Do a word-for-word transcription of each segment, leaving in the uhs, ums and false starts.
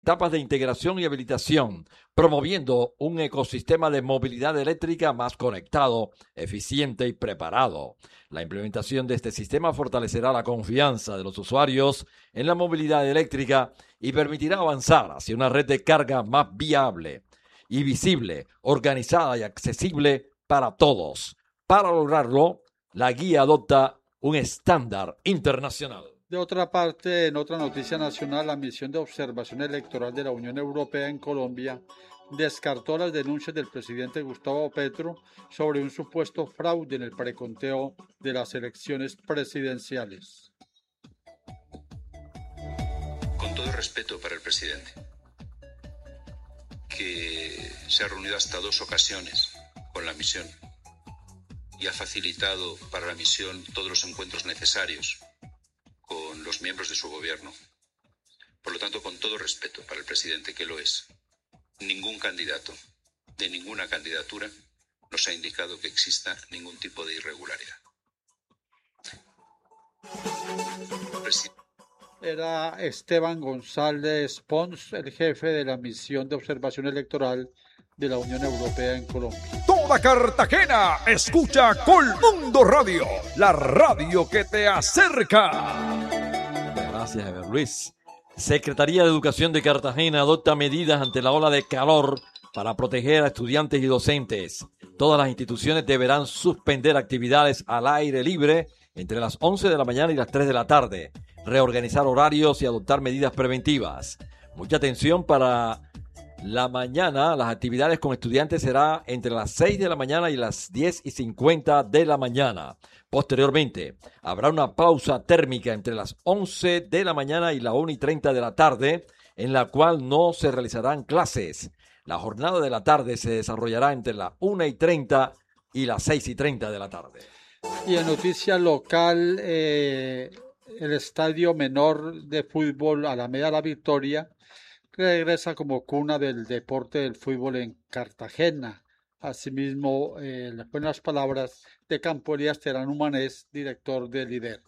etapas de integración y habilitación, promoviendo un ecosistema de movilidad eléctrica más conectado, eficiente y preparado. La implementación de este sistema fortalecerá la confianza de los usuarios en la movilidad eléctrica y permitirá avanzar hacia una red de carga más viable y visible, organizada y accesible para todos. Para lograrlo, la guía adopta un estándar internacional. De otra parte, en otra noticia nacional, la misión de observación electoral de la Unión Europea en Colombia descartó las denuncias del presidente Gustavo Petro sobre un supuesto fraude en el preconteo de las elecciones presidenciales. Con todo respeto para el presidente, que se ha reunido hasta dos ocasiones con la misión y ha facilitado para la misión todos los encuentros necesarios con los miembros de su gobierno. Por lo tanto, con todo respeto para el presidente, que lo es, ningún candidato de ninguna candidatura nos ha indicado que exista ningún tipo de irregularidad. Presid- Era Esteban González Pons, el jefe de la misión de observación electoral de la Unión Europea en Colombia. Toda Cartagena escucha Colmundo Radio, la radio que te acerca. Gracias, Ever Luis. Secretaría de Educación de Cartagena adopta medidas ante la ola de calor para proteger a estudiantes y docentes. Todas las instituciones deberán suspender actividades al aire libre entre las once de la mañana y las tres de la tarde, reorganizar horarios y adoptar medidas preventivas. Mucha atención para la mañana. Las actividades con estudiantes será entre las seis de la mañana y las diez y cincuenta de la mañana. Posteriormente, habrá una pausa térmica entre las once de la mañana y la una y treinta de la tarde, en la cual no se realizarán clases. La jornada de la tarde se desarrollará entre la una y treinta y las seis y treinta de la tarde. Y en noticia local, eh, el Estadio Menor de Fútbol Alameda La Victoria regresa como cuna del deporte del fútbol en Cartagena. Asimismo, eh, le ponen las palabras de Campo Elías Terán Humanés, director de Lider.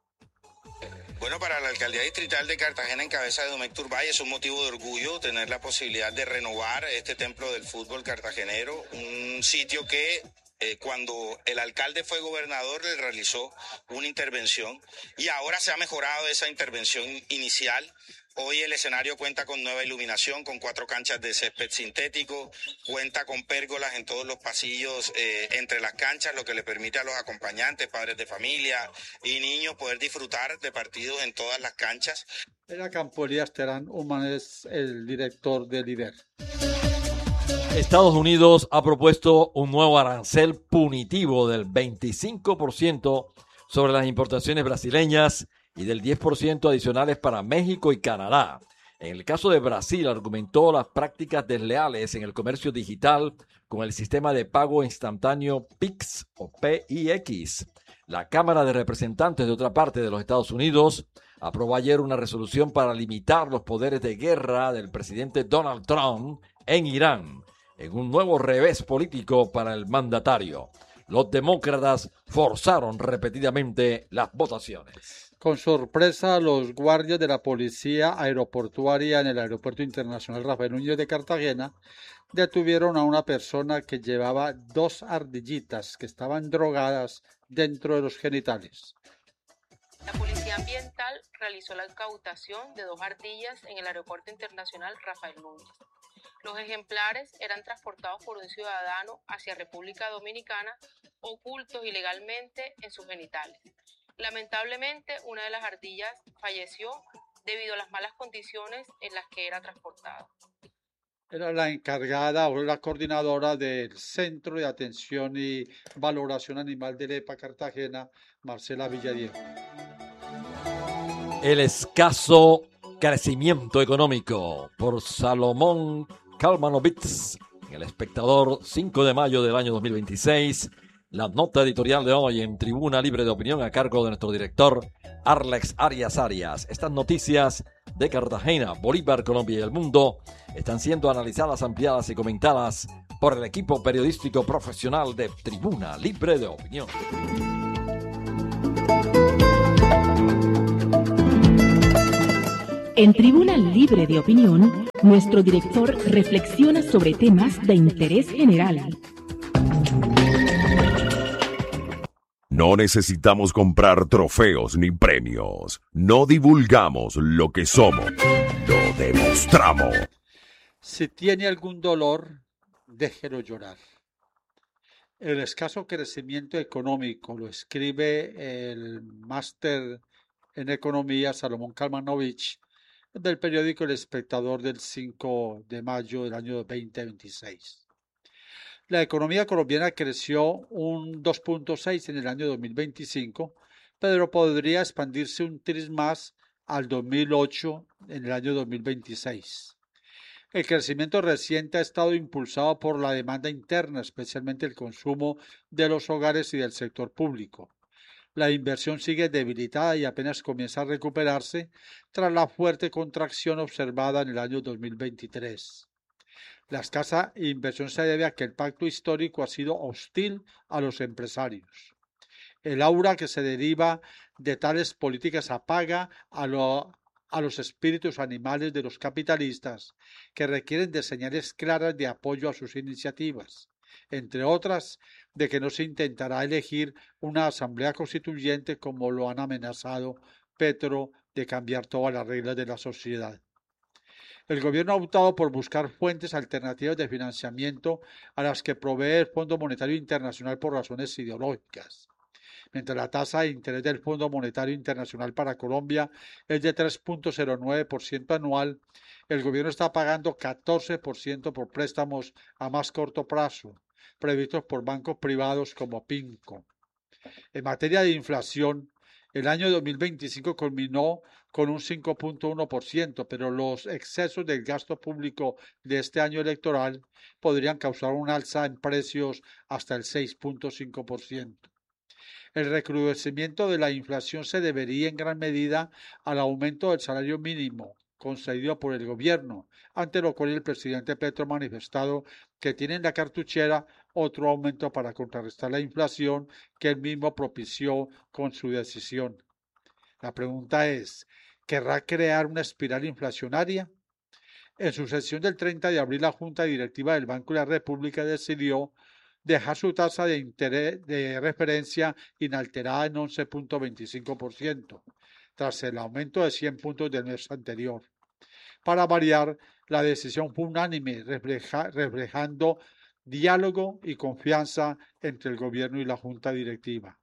Bueno, para la Alcaldía Distrital de Cartagena, en cabeza de Domecq Turbay, es un motivo de orgullo tener la posibilidad de renovar este templo del fútbol cartagenero, un sitio que eh, cuando el alcalde fue gobernador le realizó una intervención y ahora se ha mejorado esa intervención inicial. Hoy el escenario cuenta con nueva iluminación, con cuatro canchas de césped sintético, cuenta con pérgolas en todos los pasillos eh, entre las canchas, lo que le permite a los acompañantes, padres de familia y niños poder disfrutar de partidos en todas las canchas. Era Campo Elías Terán Humanés, el director de Lider. Estados Unidos ha propuesto un nuevo arancel punitivo del veinticinco por ciento sobre las importaciones brasileñas y del diez por ciento adicionales para México y Canadá. En el caso de Brasil, argumentó las prácticas desleales en el comercio digital con el sistema de pago instantáneo Pix o P I X. La Cámara de Representantes de otra parte de los Estados Unidos aprobó ayer una resolución para limitar los poderes de guerra del presidente Donald Trump en Irán, en un nuevo revés político para el mandatario. Los demócratas forzaron repetidamente las votaciones. Con sorpresa, los guardias de la policía aeroportuaria en el Aeropuerto Internacional Rafael Núñez de Cartagena detuvieron a una persona que llevaba dos ardillitas que estaban drogadas dentro de los genitales. La Policía Ambiental realizó la incautación de dos ardillas en el Aeropuerto Internacional Rafael Núñez. Los ejemplares eran transportados por un ciudadano hacia República Dominicana ocultos ilegalmente en sus genitales. Lamentablemente, una de las ardillas falleció debido a las malas condiciones en las que era transportada. Era la encargada o la coordinadora del Centro de Atención y Valoración Animal del E P A Cartagena, Marcela Villadiego. El escaso crecimiento económico por Salomón Kalmanovitz en El Espectador, cinco de mayo del año dos mil veintiséis. La nota editorial de hoy en Tribuna Libre de Opinión a cargo de nuestro director Arlex Arias Arias. Estas noticias de Cartagena, Bolívar, Colombia y el mundo están siendo analizadas, ampliadas y comentadas por el equipo periodístico profesional de Tribuna Libre de Opinión. En Tribuna Libre de Opinión Nuestro director reflexiona sobre temas de interés general. No necesitamos comprar trofeos ni premios. No divulgamos lo que somos. Lo demostramos. Si tiene algún dolor, déjelo llorar. El escaso crecimiento económico, lo escribe el máster en economía Salomón Kalmanovich del periódico El Espectador del cinco de mayo del año veinte veintiséis. La economía colombiana creció un dos punto seis en el año dos mil veinticinco, pero podría expandirse un tris más al dos mil ocho en el año dos mil veintiséis. El crecimiento reciente ha estado impulsado por la demanda interna, especialmente el consumo de los hogares y del sector público. La inversión sigue debilitada y apenas comienza a recuperarse tras la fuerte contracción observada en el año dos mil veintitrés. La escasa inversión se debe a que el pacto histórico ha sido hostil a los empresarios. El aura que se deriva de tales políticas apaga a, lo, a los espíritus animales de los capitalistas, que requieren de señales claras de apoyo a sus iniciativas, entre otras, de que no se intentará elegir una asamblea constituyente como lo han amenazado Petro de cambiar todas las reglas de la sociedad. El gobierno ha optado por buscar fuentes alternativas de financiamiento a las que provee el Fondo Monetario Internacional por razones ideológicas. Mientras la tasa de interés del Fondo Monetario Internacional para Colombia es de tres punto cero nueve por ciento anual, el gobierno está pagando catorce por ciento por préstamos a más corto plazo, previstos por bancos privados como PINCO. En materia de inflación, el año dos mil veinticinco culminó con un cinco punto uno por ciento, pero los excesos del gasto público de este año electoral podrían causar un alza en precios hasta el seis punto cinco por ciento. El recrudecimiento de la inflación se debería en gran medida al aumento del salario mínimo concedido por el gobierno, ante lo cual el presidente Petro ha manifestado que tiene en la cartuchera otro aumento para contrarrestar la inflación que él mismo propició con su decisión. La pregunta es, ¿querrá crear una espiral inflacionaria? En su sesión del treinta de abril, la Junta Directiva del Banco de la República decidió dejar su tasa de interés de referencia inalterada en once punto veinticinco por ciento, tras el aumento de cien puntos del mes anterior. Para variar, la decisión fue unánime, refleja, reflejando diálogo y confianza entre el gobierno y la Junta Directiva.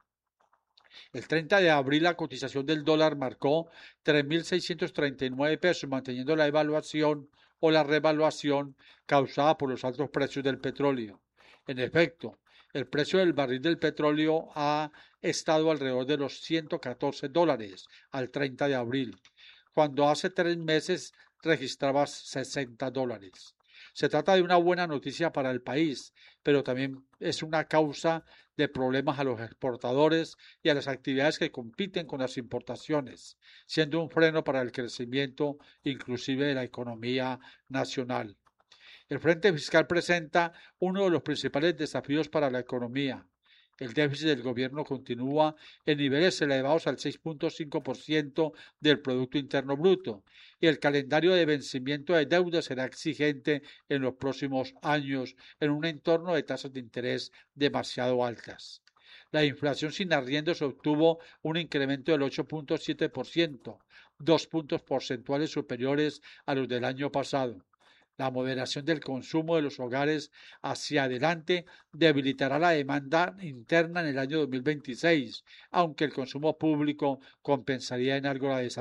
El treinta de abril la cotización del dólar marcó tres mil seiscientos treinta y nueve pesos, manteniendo la evaluación o la revaluación causada por los altos precios del petróleo. En efecto, el precio del barril del petróleo ha estado alrededor de los ciento catorce dólares al treinta de abril, cuando hace tres meses registraba sesenta dólares. Se trata de una buena noticia para el país, pero también es una causa de problemas a los exportadores y a las actividades que compiten con las importaciones, siendo un freno para el crecimiento inclusive de la economía nacional. El Frente Fiscal presenta uno de los principales desafíos para la economía. El déficit del gobierno continúa en niveles elevados al seis punto cinco por ciento del Producto Interno Bruto y el calendario de vencimiento de deuda será exigente en los próximos años en un entorno de tasas de interés demasiado altas. La inflación sin arriendos obtuvo un incremento del ocho punto siete por ciento, dos puntos porcentuales superiores a los del año pasado. La moderación del consumo de los hogares hacia adelante debilitará la demanda interna en el año dos mil veintiséis, aunque el consumo público compensaría en algo la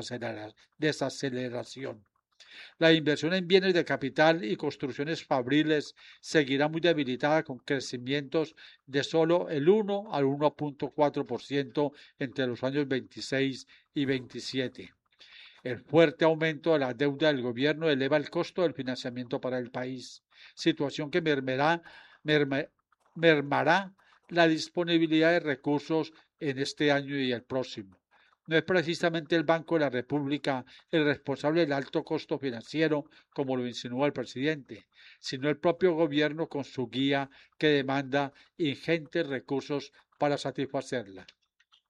desaceleración. La inversión en bienes de capital y construcciones fabriles seguirá muy debilitada con crecimientos de solo el uno al uno punto cuatro por ciento entre los años veintiséis y veintisiete. El fuerte aumento de la deuda del gobierno eleva el costo del financiamiento para el país, situación que mermará, merma, mermará la disponibilidad de recursos en este año y el próximo. No es precisamente el Banco de la República el responsable del alto costo financiero, como lo insinúa el presidente, sino el propio gobierno con su guía que demanda ingentes recursos para satisfacerla.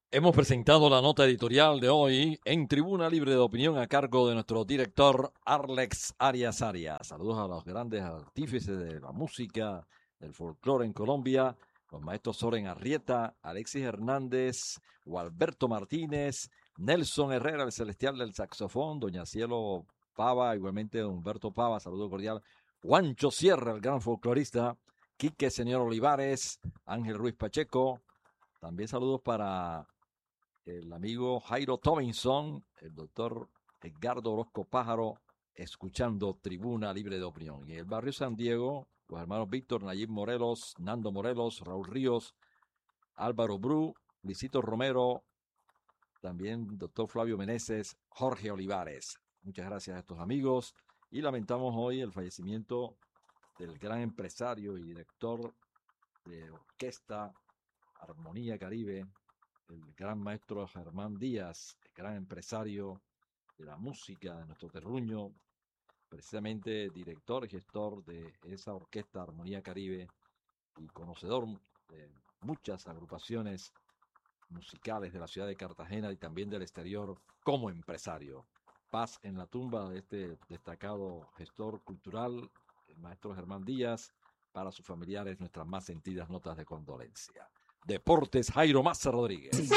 Hemos presentado la nota editorial de hoy en Tribuna Libre de Opinión a cargo de nuestro director Arlex Arias Arias. Saludos a los grandes artífices de la música, del folclore en Colombia, los maestros Soren Arrieta, Alexis Hernández, Gualberto Martínez, Nelson Herrera, el celestial del saxofón, doña Cielo Pava, igualmente Humberto Pava, saludo cordial, Juancho Sierra, el gran folclorista, Quique Señor Olivares, Ángel Ruiz Pacheco, también saludos para el amigo Jairo Tominson, el doctor Edgardo Orozco Pájaro, escuchando Tribuna Libre de Opinión. Y en el barrio San Diego, los hermanos Víctor, Nayib Morelos, Nando Morelos, Raúl Ríos, Álvaro Bru, Luisito Romero, también doctor Flavio Meneses, Jorge Olivares. Muchas gracias a estos amigos y lamentamos hoy el fallecimiento del gran empresario y director de orquesta Armonía Caribe, el gran maestro Germán Díaz, el gran empresario de la música de nuestro terruño, precisamente director y gestor de esa orquesta Armonía Caribe y conocedor de muchas agrupaciones musicales de la ciudad de Cartagena y también del exterior como empresario. Paz en la tumba de este destacado gestor cultural, el maestro Germán Díaz, para sus familiares nuestras más sentidas notas de condolencia. Deportes, Jairo Maza Rodríguez.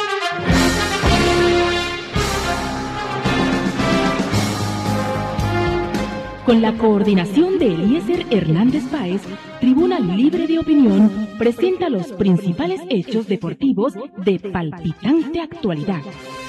Con la coordinación de Eliezer Hernández Páez, Tribuna Libre de Opinión presenta los principales hechos deportivos de palpitante actualidad.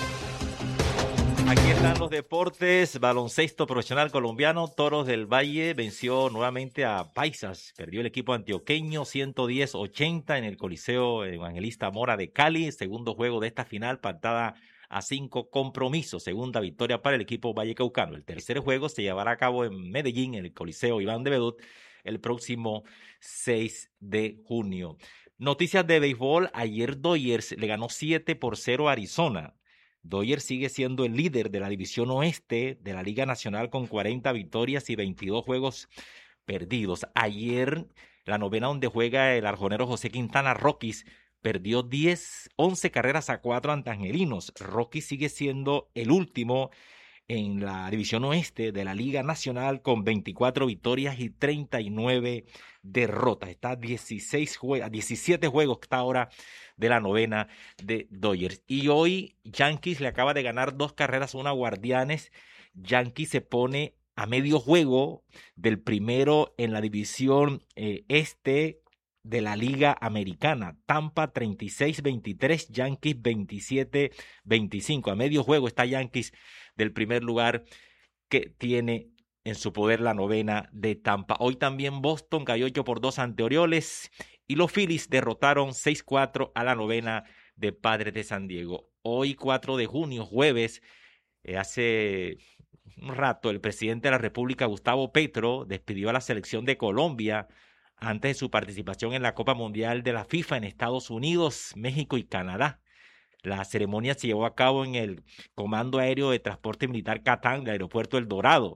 Aquí están los deportes. Baloncesto profesional colombiano. Toros del Valle venció nuevamente a Paisas. Perdió el equipo antioqueño ciento diez a ochenta en el Coliseo Evangelista Mora de Cali. Segundo juego de esta final, pactada a cinco compromisos. Segunda victoria para el equipo vallecaucano. El tercer juego se llevará a cabo en Medellín, en el Coliseo Iván de Bedut, el próximo seis de junio. Noticias de béisbol. Ayer Dodgers le ganó siete por cero a Arizona. Dodgers sigue siendo el líder de la división oeste de la Liga Nacional con cuarenta victorias y veintidós juegos perdidos. Ayer, la novena donde juega el arjonero José Quintana, Rockies, perdió diez, once carreras a cuatro ante Angelinos. Rockies sigue siendo el último en la división oeste de la Liga Nacional con veinticuatro victorias y treinta y nueve derrotas. Está a dieciséis jue- a diecisiete juegos que está ahora de la novena de Dodgers. Y hoy Yankees le acaba de ganar dos carreras a una Guardianes. Yankees se pone a medio juego del primero en la división eh, este de la Liga Americana. Tampa treinta y seis veintitrés, Yankees veintisiete veinticinco. A medio juego está Yankees del primer lugar que tiene en su poder la novena de Tampa. Hoy también Boston cayó ocho por dos ante Orioles y los Phillies derrotaron seis cuatro a la novena de Padres de San Diego. Hoy cuatro de junio, jueves, eh, hace un rato el presidente de la República, Gustavo Petro, despidió a la selección de Colombia antes de su participación en la Copa Mundial de la FIFA en Estados Unidos, México y Canadá. La ceremonia se llevó a cabo en el Comando Aéreo de Transporte Militar Catán del Aeropuerto El Dorado.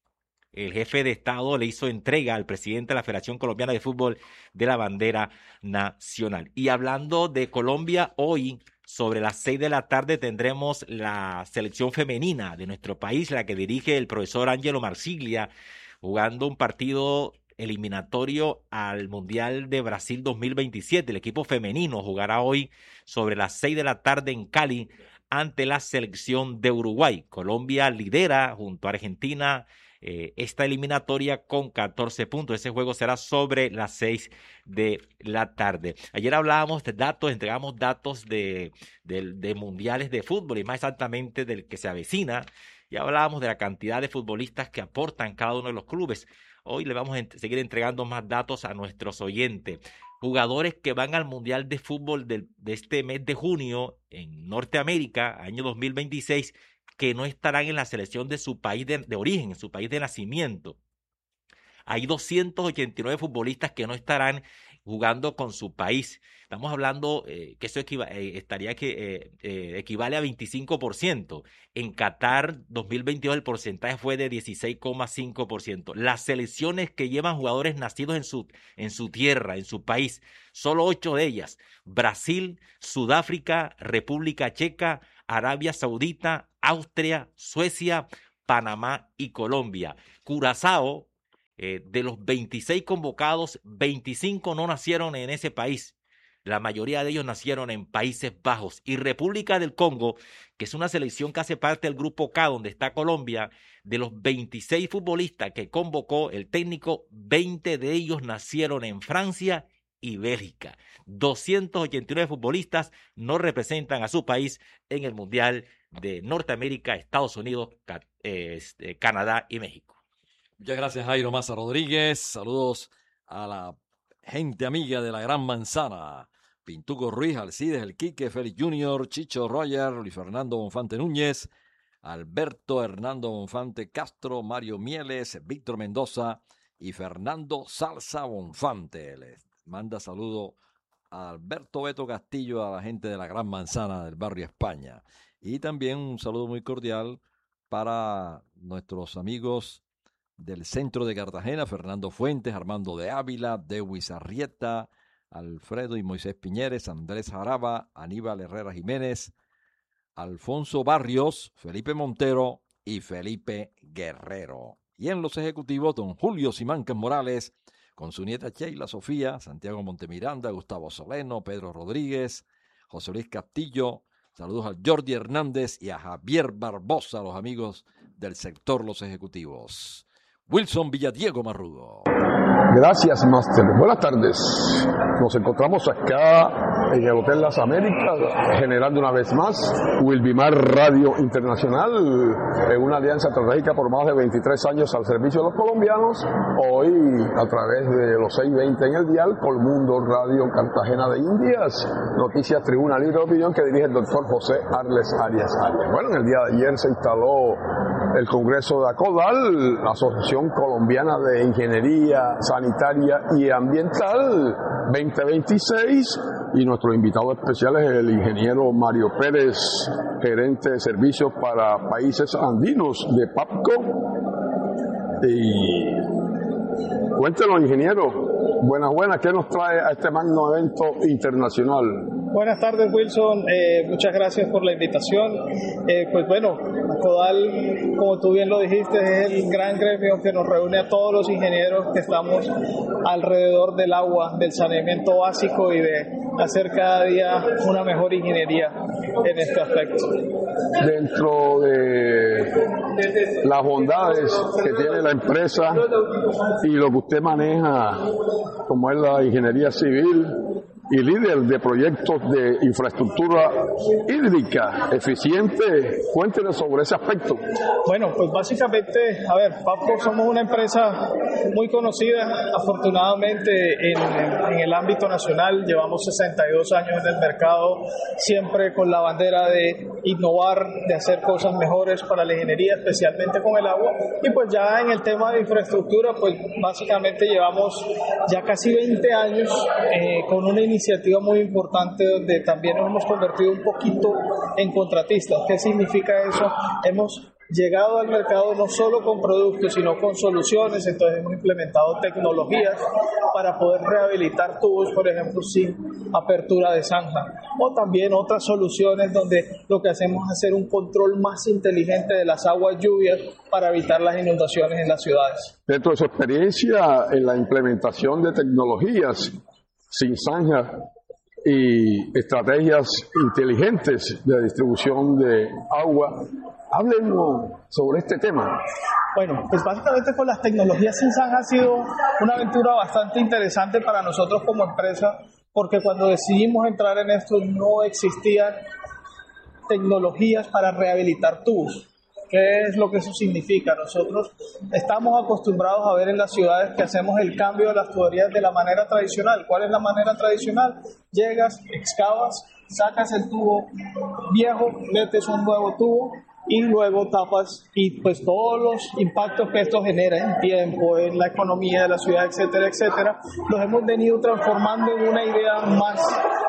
El jefe de Estado le hizo entrega al presidente de la Federación Colombiana de Fútbol de la bandera nacional. Y hablando de Colombia, hoy sobre las seis de la tarde tendremos la selección femenina de nuestro país, la que dirige el profesor Ángelo Marsiglia, jugando un partido eliminatorio al Mundial de Brasil dos mil veintisiete. El equipo femenino jugará hoy sobre las seis de la tarde en Cali ante la selección de Uruguay. Colombia lidera junto a Argentina eh, esta eliminatoria con catorce puntos. Ese juego será sobre las seis de la tarde. Ayer hablábamos de datos, entregamos datos de, de, de mundiales de fútbol y más exactamente del que se avecina. Y hablábamos de la cantidad de futbolistas que aportan cada uno de los clubes. Hoy le vamos a seguir entregando más datos a nuestros oyentes. Jugadores que van al Mundial de Fútbol de, de este mes de junio en Norteamérica, año dos mil veintiséis, que no estarán en la selección de su país de, de origen, en su país de nacimiento. Hay doscientos ochenta y nueve futbolistas que no estarán jugando con su país. Estamos hablando eh, que eso equiva, eh, estaría que eh, eh, equivale a veinticinco por ciento. En Qatar dos mil veintidós el porcentaje fue de dieciséis coma cinco por ciento. Las selecciones que llevan jugadores nacidos en su, en su tierra, en su país, solo ocho de ellas: Brasil, Sudáfrica, República Checa, Arabia Saudita, Austria, Suecia, Panamá y Colombia. Curazao, eh, de los veintiséis convocados, veinticinco no nacieron en ese país. La mayoría de ellos nacieron en Países Bajos. Y República del Congo, que es una selección que hace parte del Grupo K, donde está Colombia, de los veintiséis futbolistas que convocó el técnico, veinte de ellos nacieron en Francia y Bélgica. doscientos ochenta y nueve futbolistas no representan a su país en el Mundial de Norteamérica, Estados Unidos, eh, Canadá y México. Muchas gracias, Jairo Maza Rodríguez. Saludos a la gente amiga de la Gran Manzana: Pintuco Ruiz, Alcides, El Quique, Félix junior, Chicho Roger, Luis Fernando Bonfante Núñez, Alberto Hernando Bonfante Castro, Mario Mieles, Víctor Mendoza y Fernando Salsa Bonfante. Les manda saludo a Alberto Beto Castillo, a la gente de la Gran Manzana del barrio España. Y también un saludo muy cordial para nuestros amigos del centro de Cartagena: Fernando Fuentes, Armando de Ávila, Dewis Arrieta, Alfredo y Moisés Piñeres, Andrés Jaraba, Aníbal Herrera Jiménez, Alfonso Barrios, Felipe Montero y Felipe Guerrero. Y en los ejecutivos, don Julio Simancas Morales, con su nieta Sheila Sofía, Santiago Montemiranda, Gustavo Soleno, Pedro Rodríguez, José Luis Castillo. Saludos a Jordi Hernández y a Javier Barbosa, los amigos del sector Los Ejecutivos. Wilson Villadiego Marrugo. Gracias, Máster. Buenas tardes. Nos encontramos acá en el Hotel Las Américas, generando una vez más Wilbimar Radio Internacional, en una alianza estratégica por más de veintitrés años al servicio de los colombianos. Hoy, a través de los seiscientos veinte en el dial, Colmundo Radio Cartagena de Indias, Noticias Tribuna Libre de Opinión, que dirige el doctor José Arles Arias Arias. Bueno, en el día de ayer se instaló el Congreso de ACODAL, la Asociación Colombiana de Ingeniería Sanitaria y Ambiental veinte veintiséis, y nuestro invitado especial es el ingeniero Mario Pérez, gerente de servicios para países andinos de PAPCO. Y cuéntenos, ingeniero, buenas, buenas, ¿qué nos trae a este magno evento internacional? Buenas tardes, Wilson, eh, muchas gracias por la invitación. Eh, pues bueno, ACODAL, como tú bien lo dijiste, es el gran gremio que nos reúne a todos los ingenieros que estamos alrededor del agua, del saneamiento básico y de hacer cada día una mejor ingeniería en este aspecto. Dentro de las bondades que tiene la empresa y lo que usted maneja, como es la ingeniería civil y líder de proyectos de infraestructura hídrica eficiente, cuéntenos sobre ese aspecto. Bueno, pues básicamente, a ver, PAPCO somos una empresa muy conocida, afortunadamente en, en el ámbito nacional. Llevamos sesenta y dos años en el mercado, siempre con la bandera de innovar, de hacer cosas mejores para la ingeniería, especialmente con el agua. Y pues ya en el tema de infraestructura, pues básicamente llevamos ya casi veinte años eh, con una iniciativa iniciativa muy importante donde también nos hemos convertido un poquito en contratistas. ¿Qué significa eso? Hemos llegado al mercado no solo con productos, sino con soluciones. Entonces hemos implementado tecnologías para poder rehabilitar tubos, por ejemplo, sin apertura de zanja, o también otras soluciones donde lo que hacemos es hacer un control más inteligente de las aguas lluvias para evitar las inundaciones en las ciudades. Dentro de su experiencia en la implementación de tecnologías sin zanja y estrategias inteligentes de distribución de agua, háblenos sobre este tema. Bueno, pues básicamente con las tecnologías sin zanja ha sido una aventura bastante interesante para nosotros como empresa, porque cuando decidimos entrar en esto no existían tecnologías para rehabilitar tubos. ¿Qué es lo que eso significa? Nosotros estamos acostumbrados a ver en las ciudades que hacemos el cambio de las tuberías de la manera tradicional. ¿Cuál es la manera tradicional? Llegas, excavas, sacas el tubo viejo, metes un nuevo tubo y luego tapas y pues todos los impactos que esto genera en tiempo, en la economía de la ciudad, etcétera, etcétera, los hemos venido transformando en una idea más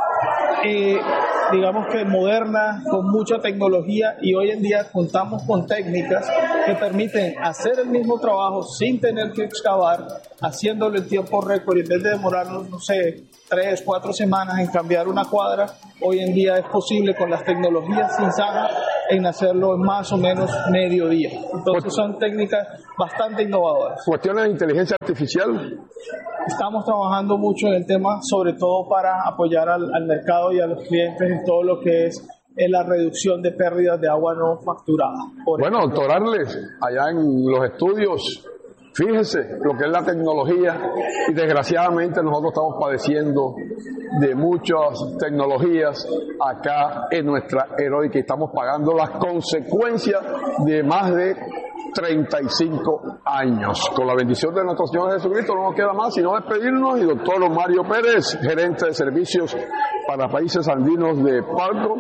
Eh, digamos que moderna, con mucha tecnología, y hoy en día contamos con técnicas que permiten hacer el mismo trabajo sin tener que excavar, haciéndolo en tiempo récord, y en vez de demorarnos, no sé, tres, cuatro semanas en cambiar una cuadra, hoy en día es posible con las tecnologías sin zanja en hacerlo en más o menos medio día. Entonces son técnicas bastante innovadoras. Cuestiones de inteligencia artificial. Estamos trabajando mucho en el tema, sobre todo para apoyar al, al mercado y a los clientes en todo lo que es en la reducción de pérdidas de agua no facturada. Bueno, doctor Arles, allá en los estudios, fíjese lo que es la tecnología, y desgraciadamente nosotros estamos padeciendo de muchas tecnologías acá en nuestra heroica, y estamos pagando las consecuencias de más de treinta y cinco años. Con la bendición de nuestro Señor Jesucristo no nos queda más sino despedirnos, y doctor Mario Pérez, gerente de servicios para países andinos de Parco,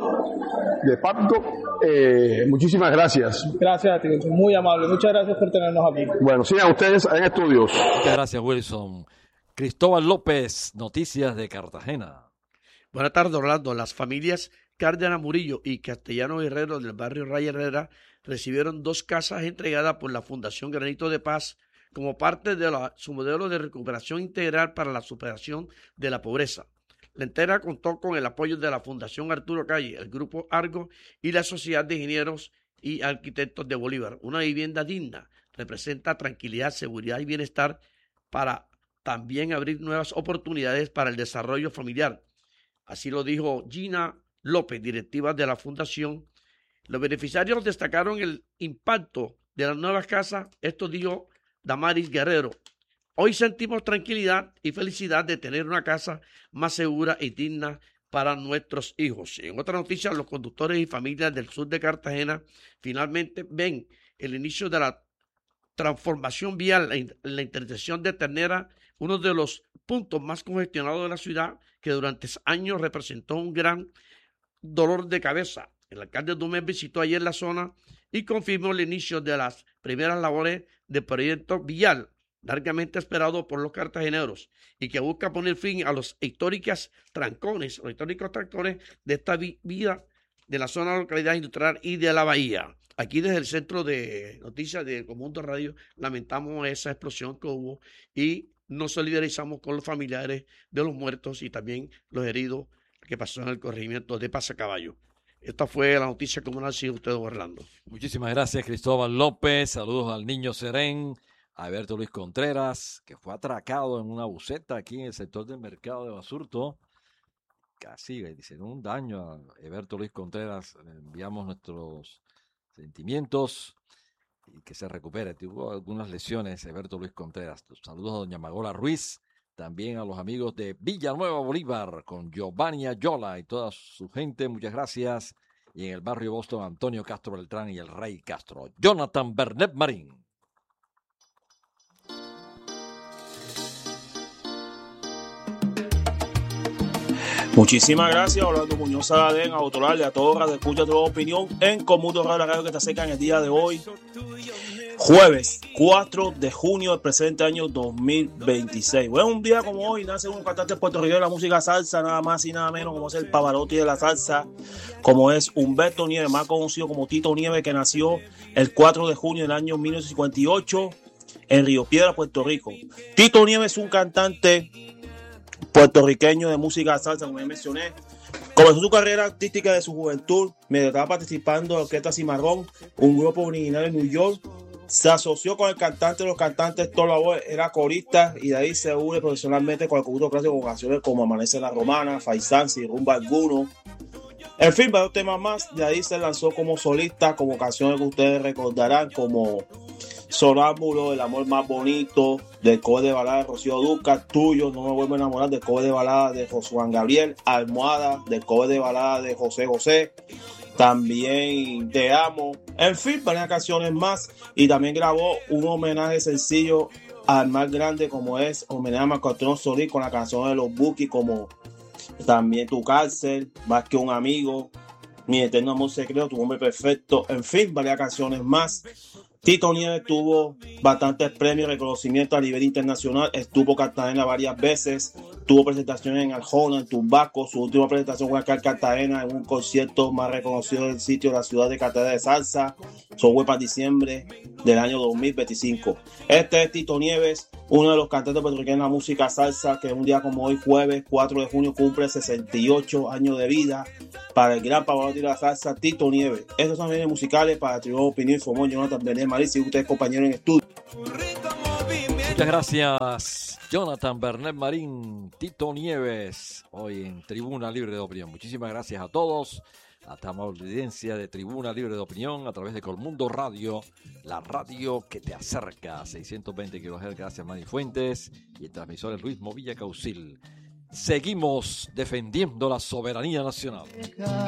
de Parco, eh, muchísimas gracias. Gracias a ti, muy amable, muchas gracias por tenernos aquí. Bueno, sigan ustedes en estudios. Muchas gracias, Wilson. Cristóbal López, Noticias de Cartagena. Buenas tardes, Orlando. Las familias Cárdenas Murillo y Castellano Guerrero del barrio Raya Herrera recibieron dos casas entregadas por la Fundación Granito de Paz como parte de la, su modelo de recuperación integral para la superación de la pobreza. La entrega contó con el apoyo de la Fundación Arturo Calle, el Grupo Argo y la Sociedad de Ingenieros y Arquitectos de Bolívar. Una vivienda digna representa tranquilidad, seguridad y bienestar, para también abrir nuevas oportunidades para el desarrollo familiar. Así lo dijo Gina López, directiva de la Fundación. Los beneficiarios destacaron el impacto de las nuevas casas. Esto dijo Damaris Guerrero. Hoy sentimos tranquilidad y felicidad de tener una casa más segura y digna para nuestros hijos. En otra noticia, los conductores y familias del sur de Cartagena finalmente ven el inicio de la transformación vial en la intersección de Ternera, uno de los puntos más congestionados de la ciudad, que durante años representó un gran dolor de cabeza. El alcalde Dumés visitó ayer la zona y confirmó el inicio de las primeras labores de proyecto vial, largamente esperado por los cartageneros, y que busca poner fin a los históricos trancones, los históricos trancones de esta vida de la zona de la localidad industrial y de la bahía. Aquí desde el centro de noticias de Comundo Radio lamentamos esa explosión que hubo y nos solidarizamos con los familiares de los muertos y también los heridos que pasó en el corregimiento de Pasacaballo. Esta fue la noticia comunal, sigue usted, Orlando. Muchísimas gracias, Cristóbal López. Saludos al niño Serén, a Alberto Luis Contreras, que fue atracado en una buseta aquí en el sector del mercado de Basurto. Casi le hicieron un daño a Alberto Luis Contreras. Le enviamos nuestros sentimientos y que se recupere. Tuvo algunas lesiones Alberto Luis Contreras. Saludos a doña Magola Ruiz, también a los amigos de Villanueva Bolívar con Giovanni Ayola y toda su gente, muchas gracias. Y en el barrio Boston, Antonio Castro Beltrán y el Rey Castro. Jonathan Bernet Marín. Muchísimas gracias, Orlando Muñoz Saladén, autorale a todos los escucha tu opinión en Comundo Radio, la radio que te acerca en el día de hoy, jueves cuatro de junio del presente año dos mil veintiséis. Bueno, un día como hoy nace un cantante puertorriqueño de la música salsa, nada más y nada menos como es el Pavarotti de la salsa, como es Humberto Nieves, más conocido como Tito Nieves, que nació el cuatro de junio del año mil novecientos cincuenta y ocho en Río Piedras, Puerto Rico. Tito Nieves es un cantante puertorriqueño de música salsa, como ya mencioné. Comenzó su carrera artística de su juventud mientras estaba participando en la Orquesta Cimarrón, un grupo originario de New York. Se asoció con el cantante de los cantantes Tolo Aboy, era corista, y de ahí se une profesionalmente con el conjunto clásico con canciones como Amanece la Romana, Faisán, Sin Rumba Alguno. En fin, varios temas más. De ahí se lanzó como solista, como canciones que ustedes recordarán, como Sonámbulo, El Amor Más Bonito, del cover de balada de Rocío Dúrcal, Tuyo, No Me Vuelvo a Enamorar, del cover de balada de José Juan Gabriel, Almohada, del cover de balada de José José, también Te Amo, en fin, varias canciones más. Y también grabó un homenaje sencillo al más grande, como es homenaje a Marco Antonio Solís con la canción de los Buki, como también Tu Cárcel, Más que un Amigo, Mi eterno amor secreto, Tu hombre perfecto, en fin, varias canciones más. Tito Nieves tuvo bastantes premios y reconocimientos a nivel internacional. Estuvo en Cartagena varias veces. Tuvo presentaciones en Arjona, en Tumbaco. Su última presentación fue acá en Cartagena en un concierto más reconocido del sitio de la ciudad de Cartagena de Salsa. Eso fue para diciembre del año dos mil veinticinco. Este es Tito Nieves, uno de los cantantes puertorriqueños de la música salsa, que un día como hoy, jueves cuatro de junio, cumple sesenta y ocho años de vida. Para el gran Pavarotti de la salsa, Tito Nieves. Estos son bienes musicales para Tribu Opinión, informó Jonathan Bernet Marín, y ustedes compañeros en estudio. Muchas gracias, Jonathan Bernet Marín, Tito Nieves, hoy en Tribuna Libre de Opinión. Muchísimas gracias a todos, a esta amable audiencia de Tribuna Libre de Opinión a través de Colmundo Radio, la radio que te acerca, seiscientos veinte kilohertz, gracias Manny Fuentes, y el transmisor es Luis Movilla Caucil. Seguimos defendiendo la soberanía nacional.